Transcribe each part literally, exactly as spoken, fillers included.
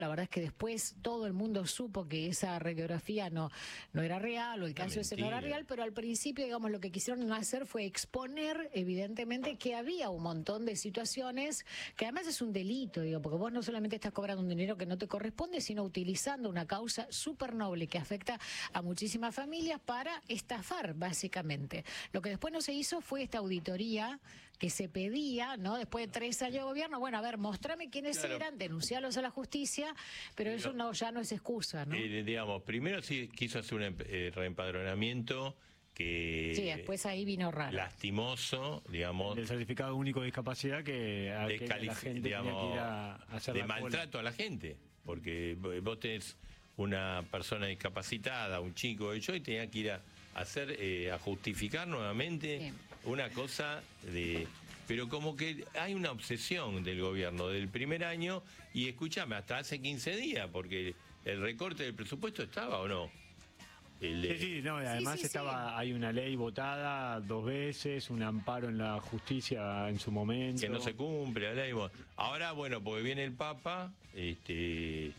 La verdad es que después todo el mundo supo que esa radiografía no, no era real, o el caso ese no era real, pero al principio, digamos, lo que quisieron hacer fue exponer, evidentemente, que había un montón de situaciones, que además es un delito, digo, porque vos no solamente estás cobrando un dinero que no te corresponde, sino utilizando una causa súper noble que afecta a muchísimas familias para estafar, básicamente. Lo que después no se hizo fue esta auditoría que se pedía, ¿no? Después de tres años de gobierno, bueno, a ver, mostrame quiénes claro. eran, denunciarlos a la justicia, pero eso no ya no es excusa, ¿no? Eh, digamos, primero sí quiso hacer un eh, reempadronamiento que... Sí, después ahí vino raro. Lastimoso, digamos... El certificado único de discapacidad que, a, que la gente digamos, tenía que ir a hacer de la maltrato cola. A la gente, porque vos tenés una persona discapacitada, un chico, yo, y tenía que ir a hacer, eh, a justificar nuevamente sí. una cosa de... Pero como que hay una obsesión del gobierno del primer año, y escúchame, hasta hace quince días, porque el recorte del presupuesto estaba, ¿o no? El, sí, sí, no, además sí, sí, estaba, sí. hay una ley votada dos veces, un amparo en la justicia en su momento. Que no se cumple la ley. Ahora, bueno, porque viene el Papa, este,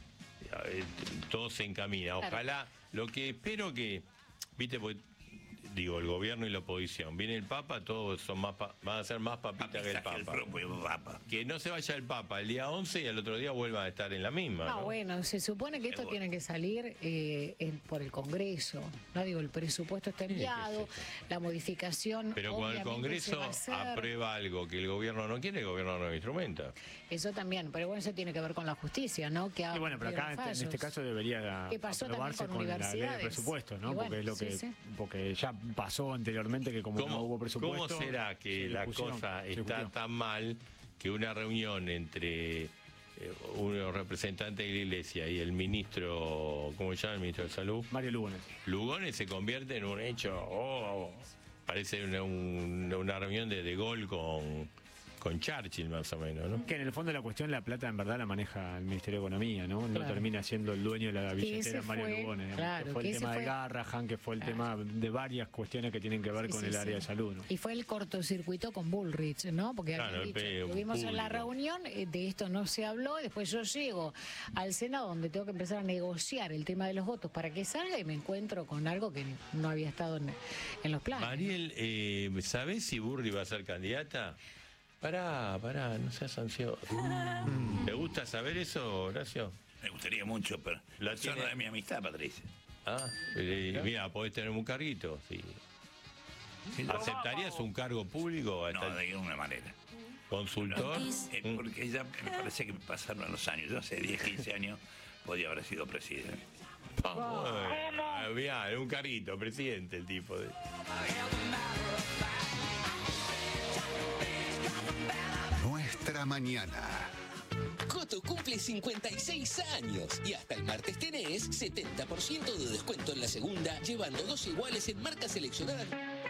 todo se encamina. Ojalá, lo que espero que, viste, porque, digo, el gobierno y la oposición. Viene el Papa, todos son más pa van a ser más papitas que el Papa. El propio Papa. Que no se vaya el Papa el día once y al otro día vuelva a estar en la misma. Ah, ¿no? Bueno, se supone que esto tiene que salir eh, en, por el Congreso. No digo, el presupuesto está enviado, sí, sí, sí. la modificación. Pero cuando el Congreso aprueba algo que el gobierno no quiere, el gobierno no instrumenta. Eso también, pero bueno, eso tiene que ver con la justicia, ¿no? Que y bueno, pero acá en este caso debería aprobarse con, con la ley de presupuesto, ¿no? Bueno, porque es lo que, sí, sí. porque ya pasó anteriormente que como ¿Cómo, no hubo presupuesto... ¿Cómo será que la cosa está tan mal que una reunión entre eh, unos representantes de la iglesia y el ministro, ¿cómo se llama el ministro de Salud? Mario Lugones. Lugones se convierte en un hecho, oh, parece una, una, una reunión de, de gol con... con Churchill más o menos, ¿no? Que en el fondo la cuestión, la plata en verdad la maneja el Ministerio de Economía, ¿no? No claro. termina siendo el dueño de la billetera Mario fue, Lugones. Claro, que fue el que tema fue... de Garrahan, que fue el claro. tema de varias cuestiones que tienen que ver sí, con sí, el sí. área de salud, ¿no? Y fue el cortocircuito con Bullrich, ¿no? Porque claro, dicho, tuvimos público. En la reunión, de esto no se habló, y después yo llego al Senado donde tengo que empezar a negociar el tema de los votos para que salga y me encuentro con algo que no había estado en, en los planes. Mariel, eh, ¿sabés si Burri va a ser candidata? Pará, pará, no seas ansioso. Mm. ¿Te gusta saber eso, Horacio? Me gustaría mucho, pero la tiene... no de mi amistad, Patricia. Ah, eh, mira, podés tener un carguito, sí. sí ¿Aceptarías un cargo público? No, de ninguna manera. ¿Consultor? No, eh, porque ya me parece que me pasaron los años. Yo hace diez, quince años podía haber sido presidente. Oh, bueno, bien, un carguito, presidente, el tipo de... Nuestra mañana. Coto cumple cincuenta y seis años y hasta el martes tenés setenta por ciento de descuento en la segunda, llevando dos iguales en marcas seleccionadas.